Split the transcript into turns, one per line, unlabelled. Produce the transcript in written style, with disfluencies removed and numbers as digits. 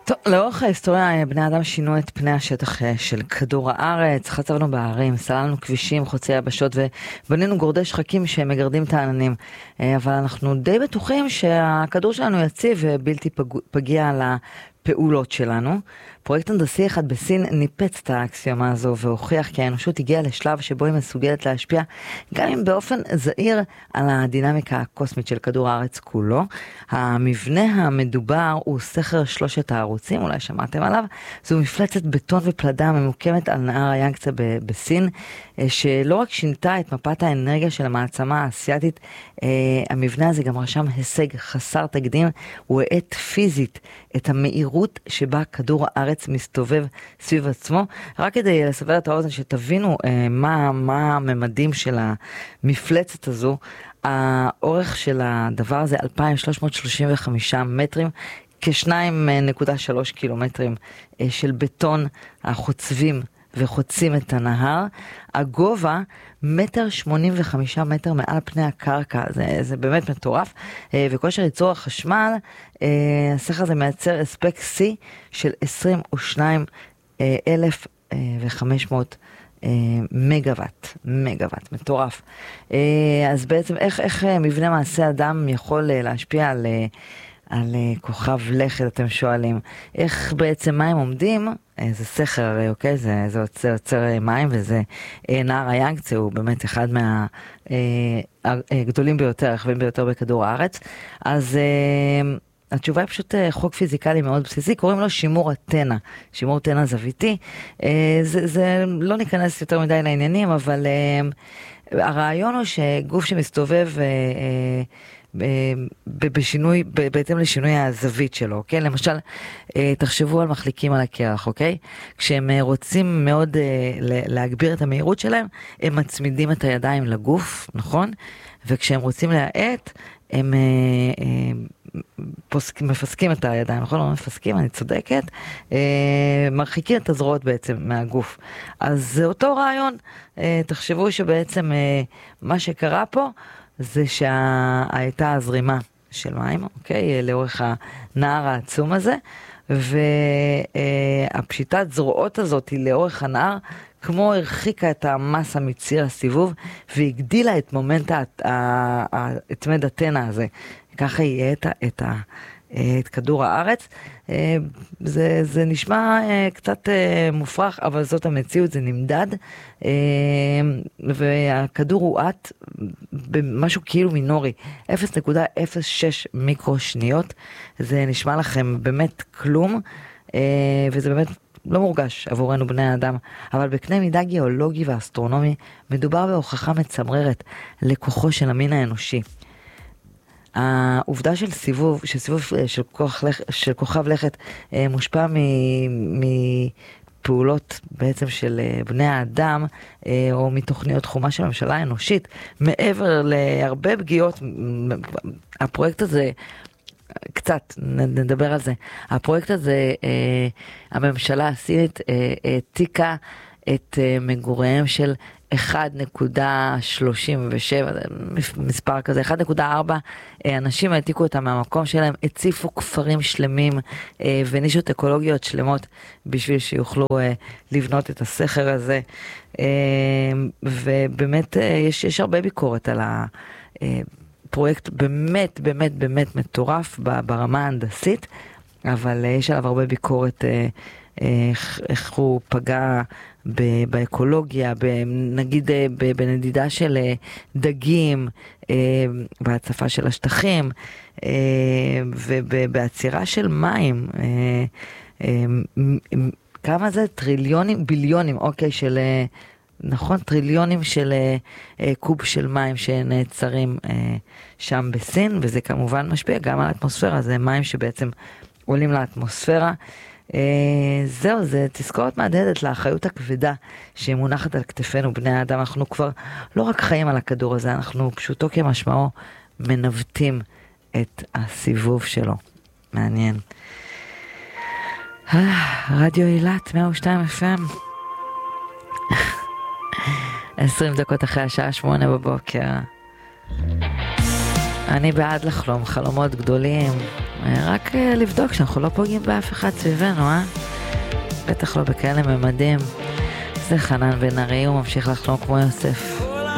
טוב, לאורך ההיסטוריה בני אדם שינו את פני השטח של כדור הארץ, חצבנו בהרים, סללנו כבישים, חוצי יבשות ובנינו גורדי שחקים שמגרדים את העננים. אבל אנחנו די בטוחים שהכדור שלנו יציב ובלתי פגיע על הפעולות שלנו. פרויקט הנדסי אחד בסין ניפץ את האקסיומה הזו והוכיח כי האנושות הגיעה לשלב שבו היא מסוגלת להשפיע גם אם באופן זהיר על הדינמיקה הקוסמית של כדור הארץ כולו. המבנה המדובר הוא סכר שלושת הערוצים, אולי שמעתם עליו. זו מפלצת בטון ופלדה ממוקמת על נהר היאנגצה בסין, שלא רק שינתה את מפת האנרגיה של המעצמה האסייתית, המבנה הזה גם רשם הישג חסר תקדים. הוא האט פיזית את המהירות שבה כדור הארץ מסתובב סביב עצמו. רק כדי לסבר את האוזן שתבינו מה הממדים של המפלצת הזו, האורך של הדבר הזה 2,335 מטרים, כ2.3 קילומטרים של בטון החוצבים וחוצים את הנהר. הגובה 1.85 מטר מעל פני הקרקע, זה באמת מטורף. וכושר ייצור החשמל, הסכר הזה מייצר הספק C של 22,500 מגוואט, מטורף. אז בעצם איך מבנה מעשה אדם יכול להשפיע על כוכב לכת, אתם שואלים. איך בעצם מים עומדים? זה סכר הרי, אוקיי? זה עוצר מים, וזה נהר היאנגצה, הוא באמת אחד מהגדולים ביותר, הרחבים ביותר בכדור הארץ. אז התשובה היא פשוט חוק פיזיקלי מאוד בסיסי, קוראים לו שימור התנע, שימור תנע זוויתי. זה לא ניכנס יותר מדי לעניינים, אבל הרעיון הוא שגוף שמסתובב בשינוי, בהתאם לשינוי הזווית שלו, אוקיי? למשל, תחשבו על מחליקים על הקרח, אוקיי? כשהם רוצים מאוד להגביר את המהירות שלהם, הם מצמידים את הידיים לגוף, נכון? וכשהם רוצים להאט, הם מפסקים את הידיים, נכון? לא מפסקים, אני צודקת. מרחיקים את הזרועות בעצם מהגוף. אז זה אותו רעיון. תחשבו שבעצם מה שקרה פה, זה שהייתה הזרימה של מים, אוקיי? לאורך הנהר העצום הזה, והפשיטת זרועות הזאת היא לאורך הנהר, כמו הרחיקה את המסה מציר הסיבוב, והגדילה את מומנט התמד התנע הזה. ככה יהיה את כדור הארץ. זה נשמע קצת מופרך, אבל זאת המציאות, זה נמדד, והכדור הוא עט במשהו כאילו מינורי, 0.06 מיקרו שניות. זה נשמע לכם באמת כלום, וזה באמת לא מורגש עבורנו בני האדם, אבל בקנה מידה גיאולוגי ואסטרונומי מדובר בהוכחה מצמררת לכוחו של המין האנושי. העובדה שסיבוב של כוכב לכת מושפע מפעולות בעצם של בני האדם, או מתוכניות תחומה של הממשלה האנושית, מעבר להרבה פגיעות. הפרויקט הזה, קצת נדבר על זה, הפרויקט הזה, הממשלה הסינית העתיקה את מגוריהם של 1.37, מספר כזה, 1.4 אנשים העתיקו אותם מהמקום שלהם, הציפו כפרים שלמים ונישות אקולוגיות שלמות בשביל שיוכלו לבנות את הסכר הזה. ובאמת יש הרבה ביקורת על הפרויקט, באמת באמת באמת מטורף ברמה ההנדסית, אבל יש עליו הרבה ביקורת איך הוא פגע באקולוגיה, נגיד בנדידה של דגים, בהצפה של השטחים, ובעצירה של מים. כמה זה? טריליונים, ביליונים, אוקיי, של, נכון, טריליונים של קוב של מים שנעצרים שם בסין, וזה כמובן משפיע גם על האטמוספירה. זה מים שבעצם עולים לאטמוספירה. זהו, זה תזכורת מהדהדת לאחריות הכבדה שמונחת על כתפינו בני האדם. אנחנו כבר לא רק חיים על הכדור הזה, אנחנו פשוטו כמשמעו מנווטים את הסיבוב שלו. מעניין. רדיו אילת 102 FM, 20 דקות אחרי השעה 8 בבוקר. אני בעד לחלום חלומות גדולים, רק לבדוק שאנחנו לא פוגעים באף אחד סביבנו, בטח לא בכאלה ממדים. זה חנן בן ארי, הוא ממשיך לחלום כמו יוסף.